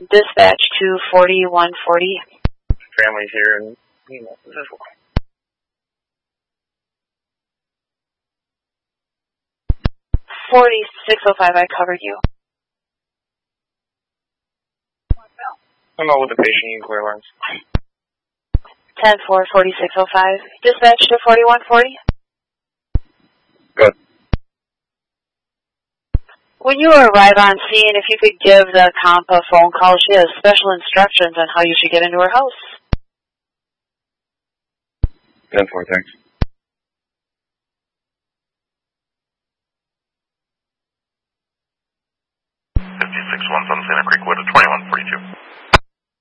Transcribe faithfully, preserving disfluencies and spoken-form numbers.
Dispatch two forty-one forty. Family's here and, you know, this is forty-six oh five, I covered you. I'm out with the patient, you can clear lines. ten four, forty-six oh five. Dispatch to forty-one forty. Good. When you arrive on scene, if you could give the comp a phone call, she has special instructions on how you should get into her house. ten four, thanks.